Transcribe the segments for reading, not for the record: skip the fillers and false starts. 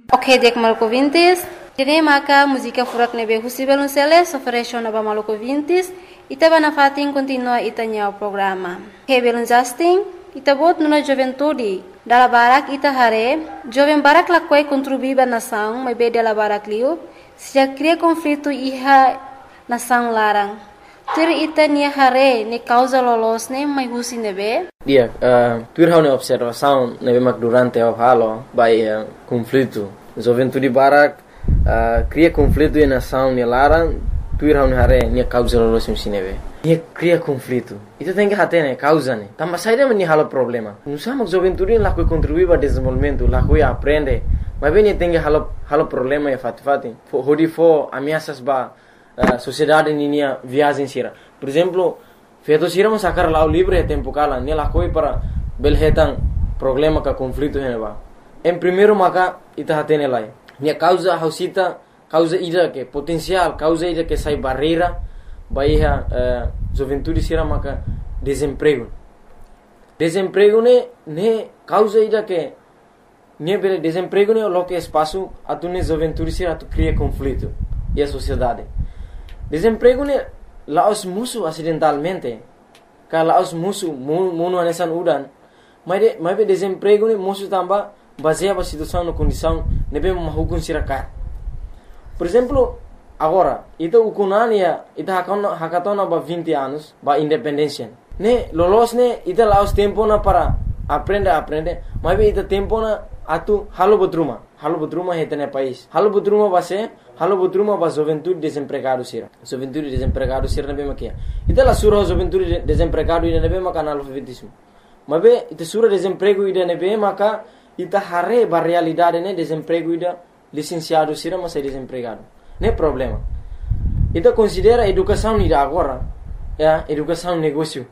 Ok, dek Maluco Vintes. Dine maka música furak nebe Husibel Unceles oferece na ba Maluco Vintes. Ita ba na fating continua itanya o programa. Hebel Justin, ita bot nuna juventude. Dala barak ita hare, jovem barak lakwai contribuiba nação, mas be dala barak liu. Se já cria conflito iha nação larang. Tur ita nia hare ne causa lolos ne mai husi nebe. Dia, tur hau ne observação nebe mak durante o halo by conflito. Juventude barak cria conflito e nação ne larang, tur hau ne hare ne causa lolos nebe. Nia cria conflito. Itu tem que hate ne causa ne. Tamba saída me halo problema. Nusa mak juventude lá que contribui para desenvolvimento, lá que aprende. Mas bem tem que halo problema e fati. Hodi fo ameaças ba sociedade ninia viagem sira. Por exemplo, feito sira mas sacar lá o livro é tempo cala, ne lá coi para belhetan problema ka conflito heneba. Em primeiro maka ita hatene lá. Nia causa hausita, causa ida que potencial, causa ida que sai barreira, baia juventude sira maka desemprego. Desemprego ne causa ida que ne bele desemprego ne lo que espaço atune juventude sira tu cria conflito e a sociedade. Desemprego ne laos musuh acidentalmente, ka laos musuh muno anesan udan, mas be desemprego ne musuh tamba baseia ba situação no condição nebe mahukun siraka. Por exemplo, agora ita ukunania ita hakatona ba 20 anos ba independência. Ne lolos ne ita laos tempo na para aprende, mas be ita tempo na atu halo bodruma hetene país. Halo bodruma ba juventude desempregado sira. Juventude desempregado sira nebe makia. Ita la sura juventude desempregado ida nebe maka analfabetismo. Mas be ita sura desemprego ida nebe maka ita hare ba realidade ne desemprego ida licenciado sira mas é desempregado. Ne problema. Ita considera educação ida agora, educação negócio.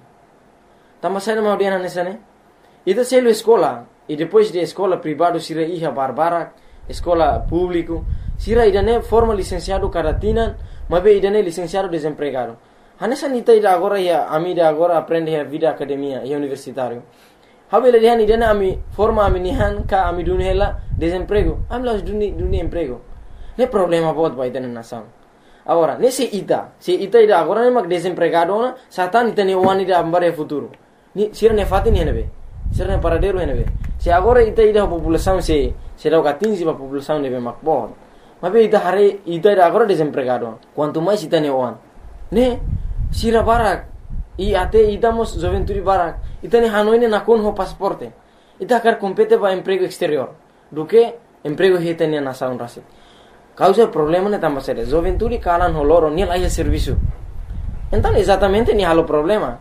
Tama sai na audiana nessa ne. Ita selo escola e depois de escola privado sira iha barbara, escola público, sira idane forma licenciado karatina, mas be idane licenciado desempregado. Hanessa nita ida agora ia amida agora aprende a vida academia e universitário. Habele dihan idane ami forma ami nihan ka ami dunhela desemprego. Ami las duni emprego. Ne problema bot ba idane nação. Agora, se ita ida agora ne mak desempregado na satan itane wani da ambare futuro. Ni sira ne fatin henebe. Sira ne paradero henebe. Se agora ita ida população se dá o 15 para a população nebe makbon. Mas be ita hare ita ida agora desempregado. Quanto mais ita ne wan. Ne sira barak e até idamos juventude barak. Ita ne hanoi ne nakon ho pasaporte. Ita quer compete para emprego exterior. Do que emprego hita ne nação rasit. Causa problema ne tamba sere. Juventude kalan ho loro ni laia serviço. Então exatamente ni halo problema.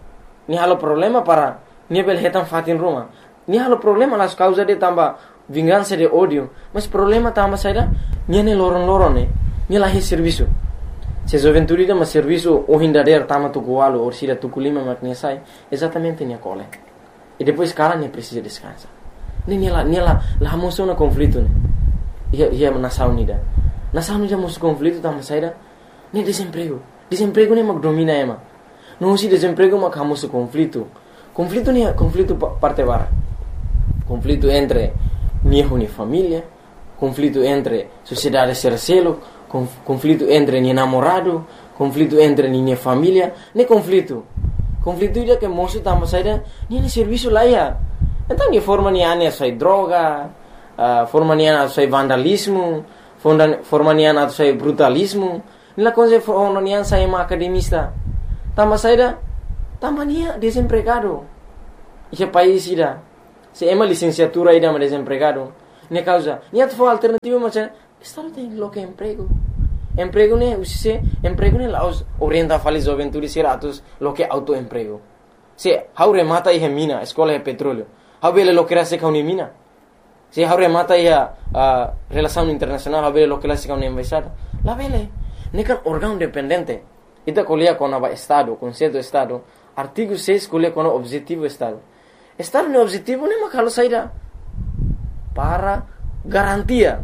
Ni halo problema para ni belhetan fatin Roma. Ni halo problema las causa de tamba vingança de ódio, mas problema tamba saída ni ne loron ne ni lahi serviço. Se juventude mas serviço o hindader tama tu gualo ou sira tu kulima maknia sai, exatamente ni cole. E depois cara ni precisa descansar. Ni la moção na conflito ne. Ia nação unida. Nação unida moço conflito tamba saída ni desemprego. Desemprego ne mak domina ema. Não se desemprego mak hamoso conflito. Conflito ni conflito parte bara. Conflito entre minha família, conflito entre sociedade sercelo, conflito entre minha namorado, conflito entre minha família, ne conflito ida que moço tamo saída, nem serviço lá ia. Então de forma ni ane sai droga, forma ni ane sai vandalismo, forma ni ane sai brutalismo, nila coisa forma ni ane sai academista. Tamo saída, tamo nia desempregado. Esse país ida se ema licenciatura ida ma desempregado. Ne causa, ni atfo alternativa mas estado tem lo que emprego. Emprego ne usise, emprego ne laos orienta fali juventude siratus lo que autoemprego. Se haure mata e mina, escola e petróleo. Habele lo que se kauni mina. Se haure mata e relação internacional, habele lo que se kauni embaixada. La vele, ne kan órgão dependente. Ita colia com a estado, conceito estado. Artigo 6 colia com o objetivo estado. Estado no objetivo ne makalo saída para garantia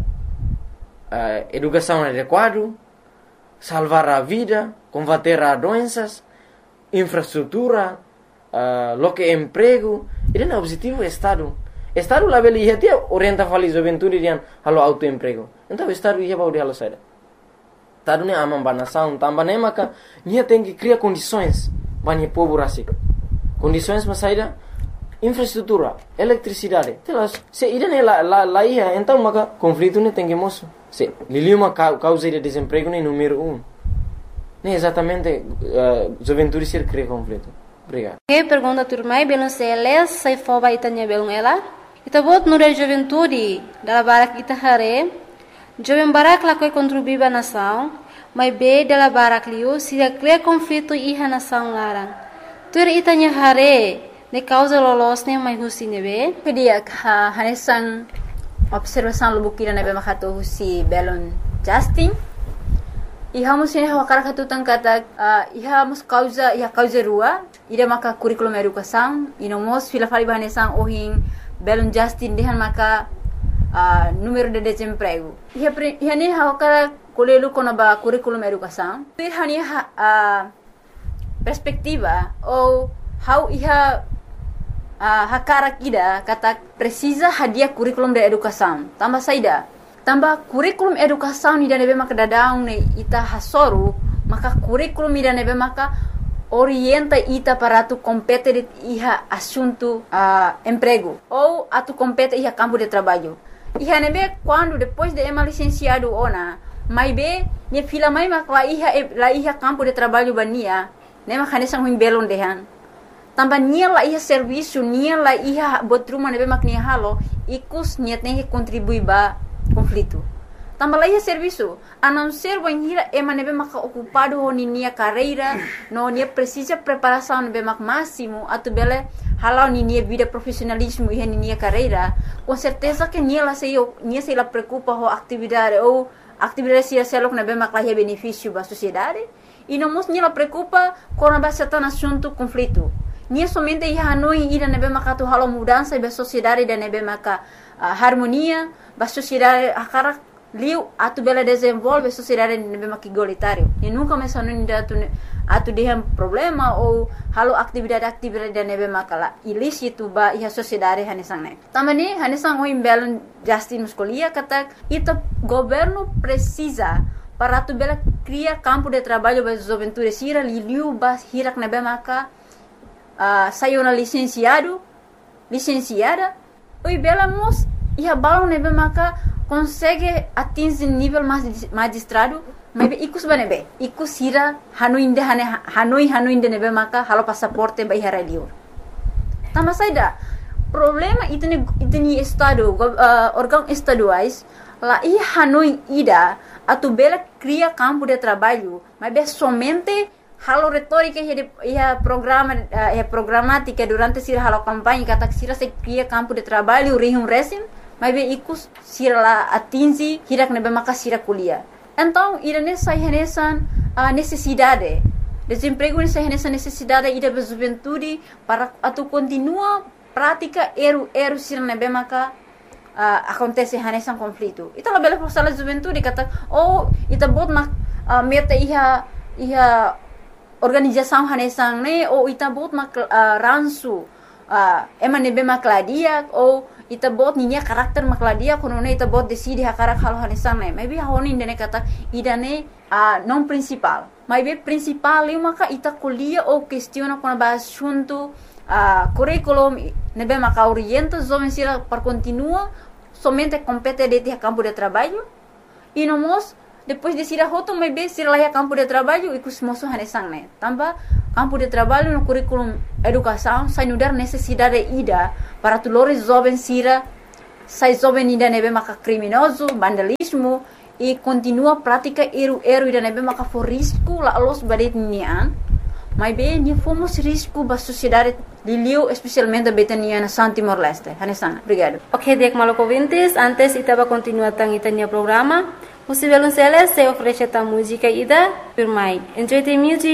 educação adequada, salvar a vida, combater as doenças, infraestrutura, lo que emprego. Ele é o objetivo do Estado. Estado lá beli ia tia orienta fali juventude dian halo autoemprego. Então estado ia baudi halo saída. Estado ne amam banação, tambah ne maka nia tem que criar condições bani povo rasik. Condições mas saída infraestrutura, eletricidade. Telas se ida ne lá ia então maka conflito ne tem que moço. Se lili uma causa de desemprego ne número 1. Ne exatamente juventude ser cria conflito. Obrigado. Que pergunta turmai belum seles sai foba itanya belum ela. Ita bot nura juventude dala barak ita hare. Jovem barak la koi contribuir nação, mas be dala barak liu se cria conflito iha nação larang. Tur itanya hare ne causa lolos ne mai husi nebe. Kedia hanesan observação lubukira nebe makato husi belon Justin. Iha musine hawakara katutang kata iha mus causa rua ida maka curriculum educação inomos fila fali bahanesan ohin belon Justin dehan maka número de desemprego iha ne hawakara kolelu kono ba curriculum educação ir hani perspectiva ou how iha hakara kida kata precisa hadiah curriculum de educação tambah saida tambah kurikulum educação ida nebe maka dadang ne ita hasoru maka kurikulum ida nebe maka orienta ita para tu compete iha assunto emprego ou atu compete iha campo de trabalho iha nebe quando depois de ema licenciado ona mai be ne fila mai maka la iha campo de trabalho bania ne maka nesang huim belon dehan tambah nia la iha serviço nia la iha botruma nebe mak nia halo ikus nia tem que contribuir ba conflito. Tambah lagi serviço. A não ser banhira ema nebe maka ocupado ho nia carreira, no nia precisa preparação nebe mak máximo, atu bele halau nia vida profissionalismo e nia carreira. Com certeza que nia se la preocupa ho atividade ou atividade se selok nebe mak lah benefício ba sociedade. E não mos nia la preocupa com a certain assunto conflito. Nia somente ia hanoi ida nebe maka tu halau mudança ba sociedade da nebe maka harmonia ba sociedade akara liu atu bela desenvolve sociedade nebe mak igualitário e nunca mais hanoi atu dehan problema ou halau atividade da nebe makala ilícito ba iha sociedade hanesang ne tamani hanesang o imbelon Justin muscolia kata ita governo precisa para atu bela cria campo de trabalho ba juventude sira liu ba hirak nebe maka saiu na licenciada oi bela mos iha balão nebe maka consegue atingir nível magistrado mas ikus banebe ikus hira hanoi inde nebe maka halo passaporte ba iha radio tambah saida problema itni estado órgão estaduais lá iha hanoi ida atu bela cria campo de trabalho mas somente halo retórica ia programática durante sira halo campanha kata sira se cria campo de trabalho rihum resim mas ikus sira lá atingi hirak nebe maka sira kuliah então irane sai hanesan necessidade desemprego ne sai hanesan necessidade ida ba juventude para atu continua prática eru sira nebe maka acontece hanesan conflito ita la bela forsala juventude kata ita bot mak meta iha organização hanesang ne ou ita bot mak ransu ema nebe makladia ou ita bot ninya karakter makladia kono ne ita bot decide hakarak halo hanesang ne maybe honi ne kata idane non principal maybe principal eu maka ita kuliah ou questiona kono ba assunto curriculum nebe maka orienta jovem sira para continua somente compete de campo de trabalho e nomos depois de sira hoto maybe sira lá campo de trabalho e kus moço hanesang ne tambah campo de trabalho no curriculum educação sai nudar necessidade ida para tulores jovem sira sai jovem ida nebe maka criminoso vandalismo e continua prática eru ida nebe maka for risco la los badet nian mas bem ni fomos risco ba sociedade Liliu especialmente betania na Timor Leste hanesang obrigado. Ok, dek maloko vintes antes itaba continua tang itania programa. Musivelun Celes se oferece ta música ida firmai. Enjoy the music.